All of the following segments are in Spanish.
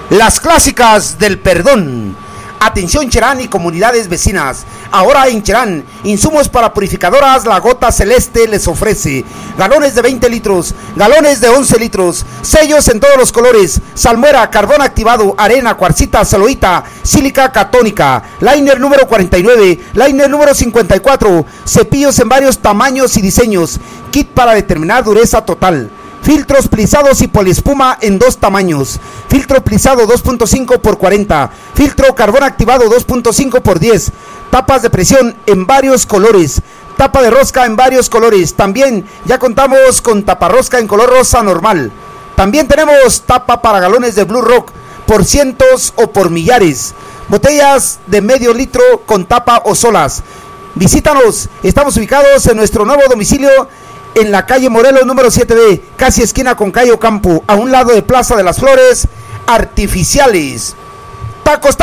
Las clásicas del perdón. Atención Cherán y comunidades vecinas. Ahora en Cherán, insumos para purificadoras La Gota Celeste les ofrece galones de 20 litros, galones de 11 litros, sellos en todos los colores, salmuera, carbón activado, arena, cuarcita, celuloita, sílica catónica, liner número 49, liner número 54, cepillos en varios tamaños y diseños, kit para determinar dureza total. Filtros plisados y poliespuma en 2 tamaños. Filtro plisado 2.5 por 40. Filtro carbón activado 2.5 por 10. Tapas de presión en varios colores. Tapa de rosca en varios colores. También ya contamos con taparrosca en color rosa normal. También tenemos tapa para galones de Blue Rock por cientos o por millares. Botellas de medio litro con tapa o solas. Visítanos. Estamos ubicados en nuestro nuevo domicilio en la calle Morelos número 7B, casi esquina con calle Ocampo, a un lado de Plaza de las Flores Artificiales. Tacos,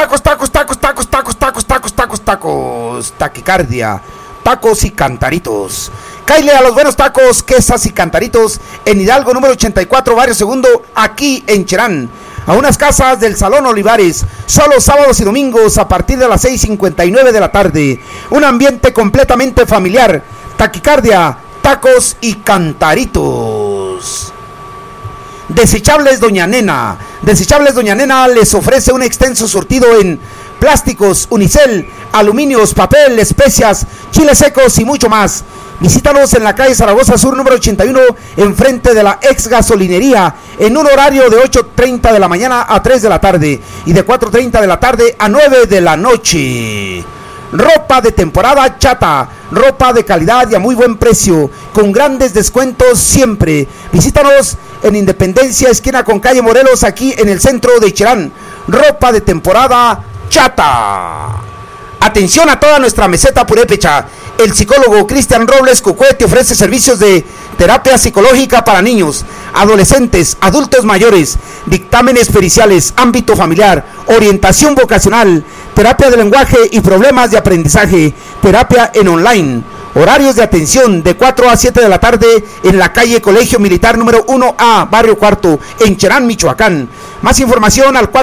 taquicardia, tacos y cantaritos. Cáile a los buenos tacos, quesas y cantaritos en Hidalgo número 84, barrio Segundo, aquí en Cherán. A unas casas del Salón Olivares, solo sábados y domingos a partir de las 6:59 de la tarde. Un ambiente completamente familiar. Taquicardia, tacos y cantaritos. Desechables Doña Nena. Desechables Doña Nena les ofrece un extenso surtido en plásticos, unicel, aluminios, papel, especias, chiles secos y mucho más. Visítanos en la calle Zaragoza Sur número 81, enfrente de la ex gasolinería, en un horario de 8:30 de la mañana a 3 de la tarde y de 4:30 de la tarde a 9 de la noche. Ropa de temporada Chata, ropa de calidad y a muy buen precio, con grandes descuentos siempre. Visítanos en Independencia, esquina con calle Morelos, aquí en el centro de Cherán. Ropa de temporada Chata. Atención a toda nuestra meseta purépecha. El psicólogo Cristian Robles Cucue te ofrece servicios de terapia psicológica para niños, adolescentes, adultos mayores, dictámenes periciales, ámbito familiar, orientación vocacional, terapia de lenguaje y problemas de aprendizaje, terapia en online. Horarios de atención de 4 a 7 de la tarde en la calle Colegio Militar número 1A, barrio Cuarto, en Cherán, Michoacán. Más información al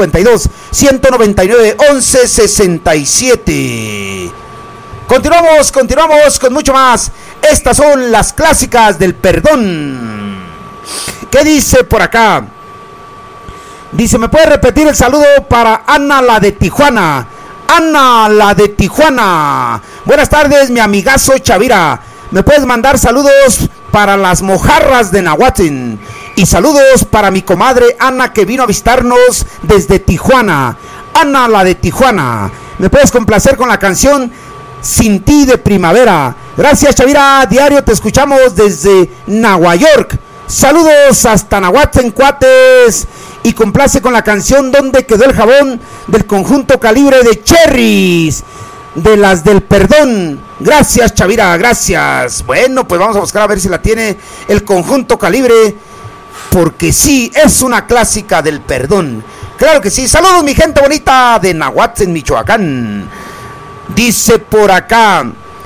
452-199-1167. Continuamos con mucho más. Estas son las clásicas del perdón. ¿Qué dice por acá? Dice, ¿me puede repetir el saludo para Ana, la de Tijuana? Ana, la de Tijuana. Buenas tardes, mi amigazo Chavira. ¿Me puedes mandar saludos para las mojarras de Nahuatl? Y saludos para mi comadre Ana, que vino a visitarnos desde Tijuana. Ana, la de Tijuana. ¿Me puedes complacer con la canción Sin ti de Primavera? Gracias, Chavira. Diario te escuchamos desde Nueva York. Saludos hasta Nahuatl, en Cuates. Y complace con la canción ¿Dónde quedó el jabón? Del conjunto Calibre de Cherries, de las del perdón. Gracias, Chavira, gracias. Bueno, pues vamos a buscar a ver si la tiene el conjunto Calibre, porque sí, es una clásica del perdón. Claro que sí. Saludos, mi gente bonita de Nahuatl, en Michoacán. Dice por acá.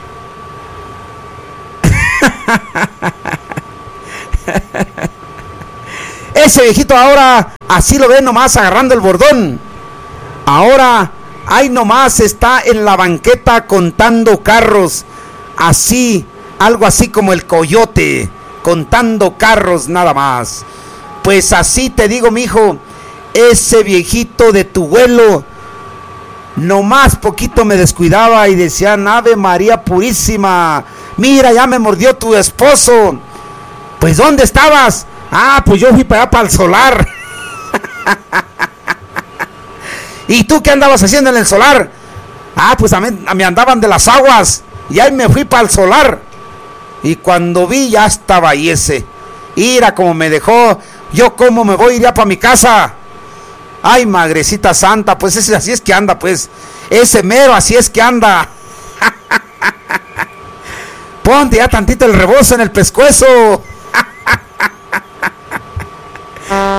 Ese viejito ahora así lo ven nomás agarrando el bordón. Ahora ahí nomás está en la banqueta contando carros. Así, algo así como el coyote, contando carros nada más. Pues así te digo, mijo, ese viejito de tu vuelo nomás poquito me descuidaba y decían, Ave María Purísima, mira, ya me mordió tu esposo. Pues ¿dónde estabas? Ah, pues yo fui para allá, para el solar. ¿Y tú qué andabas haciendo en el solar? Ah, pues a mí me andaban de las aguas y ahí me fui para el solar. Y cuando vi ya estaba ahí ese. Mira cómo me dejó. Yo cómo me voy, iría para mi casa. Ay, madrecita santa, pues ese así es que anda, pues. Ese mero así es que anda. Ponte ya tantito el rebozo en el pescuezo.